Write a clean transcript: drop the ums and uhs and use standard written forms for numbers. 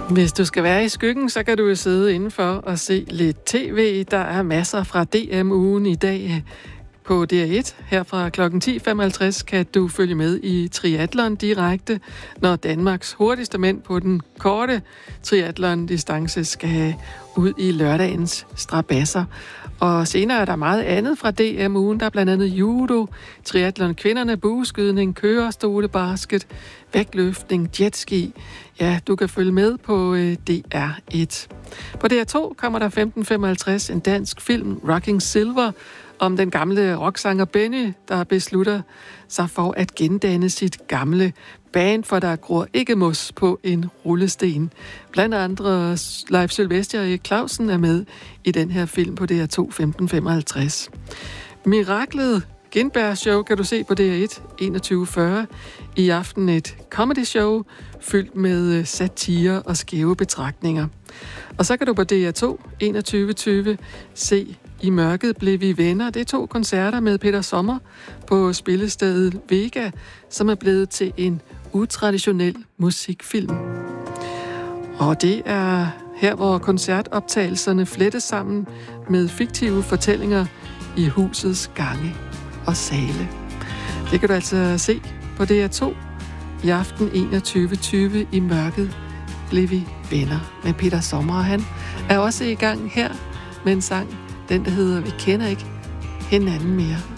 Hvis du skal være i skyggen, så kan du jo sidde indenfor og se lidt tv. Der er masser fra DM-ugen i dag på DR1. Her fra kl. 10.55 kan du følge med i triathlon direkte, når Danmarks hurtigste mænd på den korte triathlon-distance skal ud i lørdagens strabasser. Og senere er der meget andet fra DM-ugen. Der er blandt andet judo, triathlon kvinderne, bueskydning, kørestole, basket, vægtløftning, jetski. Ja, du kan følge med på DR1. På DR2 kommer der 15.55 en dansk film, Rocking Silver, om den gamle rocksanger Benny, der beslutter sig for at gendanne sit gamle band, for der gror ikke mos på en rullesten. Blandt andre Leif Sylvester og Erik Clausen er med i den her film på DR2 15.55. Miraklet Gindberg Show kan du se på DR1 21.40. I aften et comedy show fyldt med satire og skæve betragtninger. Og så kan du på DR2 21.20 se I mørket blev vi venner. Det er 2 koncerter med Peter Sommer på spillestedet Vega, som er blevet til en utraditionel musikfilm. Og det er her, hvor koncertoptagelserne flettes sammen med fiktive fortællinger i husets gange og sale. Det kan du altså se på DR2 i aften 21.20. I mørket blev vi venner med Peter Sommer. Og han er også i gang her med en sang, den der hedder Vi kender ikke hinanden mere.